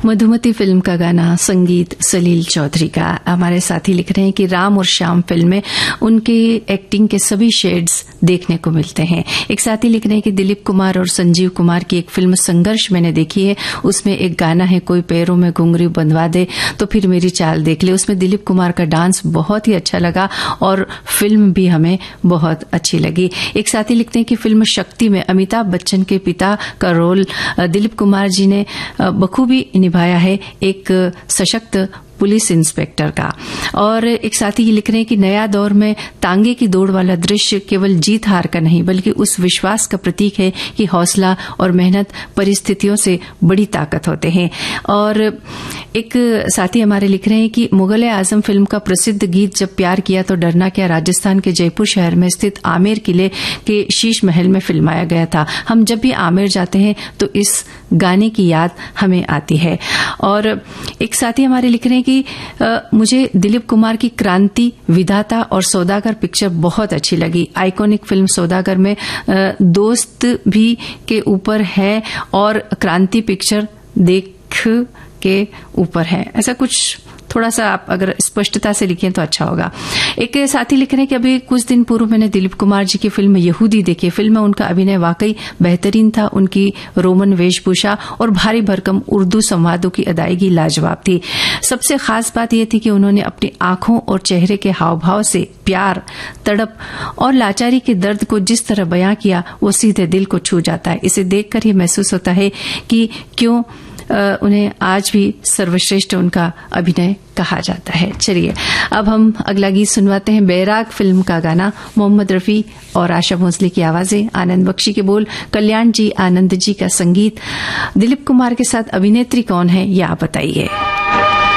Madhumati film का गाना, संगीत सलील चौधरी का। हमारे साथी लिख रहे हैं कि राम और श्याम फिल्म में उनकी एक्टिंग के सभी शेड्स देखने को मिलते हैं। एक साथी लिख रहे हैं कि दिलीप कुमार और संजीव कुमार की एक फिल्म संघर्ष मैंने देखी है, उसमें एक गाना है, कोई पैरों में घुंघरू बंधवा दे तो फिर मेरी चाल देख ले। उसमें दिलीप कुमार का डांस बहुत ही अच्छा लगा और फिल्म भी हमें बहुत अच्छी लगी। एक साथी लिखते हैं कि फिल्म शक्ति में अमिताभ बच्चन के पिता का रोल दिलीप कुमार जी ने बखूबी निभाया है, एक सशक्त पुलिस इंस्पेक्टर का। और एक साथी ये लिख रहे हैं कि नया दौर में तांगे की दौड़ वाला दृश्य केवल जीत हार का नहीं बल्कि उस विश्वास का प्रतीक है कि हौसला और मेहनत परिस्थितियों से बड़ी ताकत होते हैं। और एक साथी हमारे लिख रहे हैं कि मुगल आजम फिल्म का प्रसिद्ध गीत जब प्यार किया तो डरना क्या राजस्थान के जयपुर शहर में स्थित आमेर किले के शीश महल में फिल्माया गया था। हम जब भी आमेर जाते हैं तो इस गाने की याद हमें आती है। और एक साथी हमारे लिख रहे हैं कि मुझे दिलीप कुमार की क्रांति, विधाता और सौदागर पिक्चर बहुत अच्छी लगी। आइकॉनिक फिल्म सौदागर में दोस्त भी के ऊपर है और क्रांति पिक्चर देख के ऊपर है। ऐसा कुछ थोड़ा सा आप अगर स्पष्टता से लिखें तो अच्छा होगा। एक साथी लिख रहे हैं कि अभी कुछ दिन पूर्व मैंने दिलीप कुमार जी की फिल्म यहूदी देखी। फिल्म में उनका अभिनय वाकई बेहतरीन था। उनकी रोमन वेशभूषा और भारी भरकम उर्दू संवादों की अदायगी लाजवाब थी। सबसे खास बात यह थी कि उन्होंने अपनी आंखों और चेहरे के हाव भाव से प्यार, तड़प और लाचारी के दर्द को जिस तरह बयां किया वो सीधे दिल को छू जाता है। इसे देखकर ही महसूस होता है कि क्यों उन्हें आज भी सर्वश्रेष्ठ उनका अभिनय कहा जाता है। चलिए अब हम अगला गीत सुनवाते हैं। बैराग फिल्म का गाना, मोहम्मद रफी और आशा भोसले की आवाजें, आनंद बख्शी के बोल, कल्याण जी आनंद जी का संगीत। दिलीप कुमार के साथ अभिनेत्री कौन है ये आप बताइए।